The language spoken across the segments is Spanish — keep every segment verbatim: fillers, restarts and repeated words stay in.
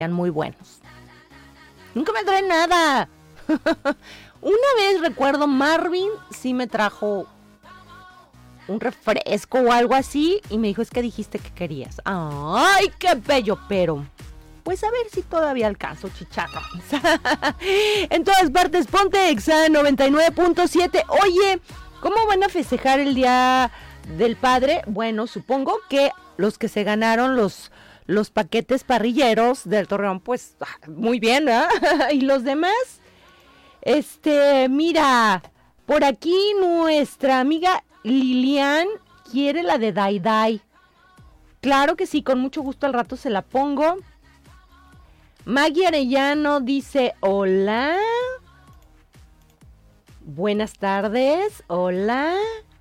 muy buenos. Nunca me traen nada. Una vez recuerdo Marvin sí me trajo un refresco o algo así y me dijo, es que dijiste que querías. ¡Ay, qué bello! Pero pues a ver si todavía alcanzo, chicharrones. En todas partes, ponte Exa noventa y nueve punto siete. Oye, ¿cómo van a festejar el Día del Padre? Bueno, supongo que los que se ganaron los, los paquetes parrilleros del Torreón, pues muy bien, ¿eh? Y los demás, este, mira, por aquí nuestra amiga Lilian quiere la de Dai Dai. Claro que sí, con mucho gusto al rato se la pongo. Maggie Arellano dice, hola. Buenas tardes, hola.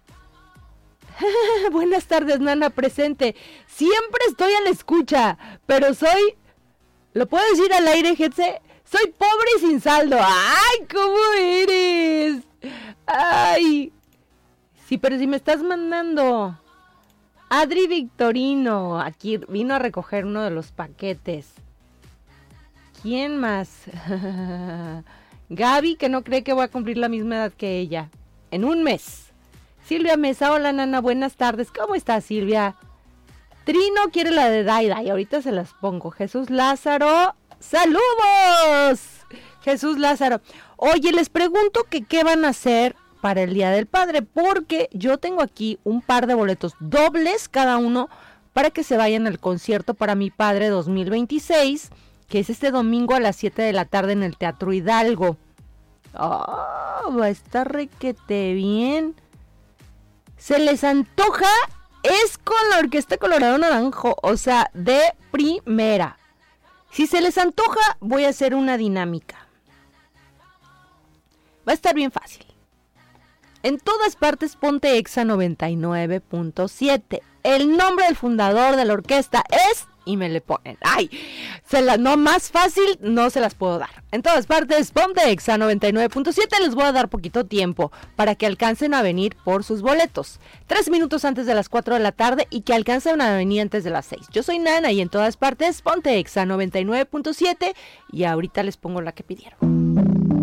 Buenas tardes, nana presente. Siempre estoy a la escucha, pero soy, ¿lo puedo decir al aire, Getse? Soy pobre y sin saldo. ¡Ay, cómo eres! ¡Ay! Sí, pero si me estás mandando... Adri Victorino, aquí vino a recoger uno de los paquetes. ¿Quién más? Gaby, que no cree que voy a cumplir la misma edad que ella. En un mes. Silvia Mesa, hola nana, buenas tardes. ¿Cómo estás, Silvia? Trino quiere la de Dai Dai, ahorita se las pongo. Jesús Lázaro, ¡saludos! Jesús Lázaro. Oye, les pregunto que qué van a hacer para el Día del Padre, porque yo tengo aquí un par de boletos dobles cada uno para que se vayan al concierto para mi padre dos mil veintiséis, que es este domingo a las siete de la tarde en el Teatro Hidalgo. Oh, va a estar requete bien. Se les antoja, es con la Orquesta Colorado Naranjo, o sea, de primera. Si se les antoja, voy a hacer una dinámica. Va a estar bien fácil. En todas partes, ponte Exa noventa y nueve punto siete. El nombre del fundador de la orquesta es... Y me le ponen. ¡Ay! Se la, no, más fácil no se las puedo dar. En todas partes, ponte Exa noventa y nueve punto siete. Les voy a dar poquito tiempo para que alcancen a venir por sus boletos. Tres minutos antes de las cuatro de la tarde y que alcancen a venir antes de las seis. Yo soy Nana y en todas partes, ponte Exa noventa y nueve punto siete. Y ahorita les pongo la que pidieron.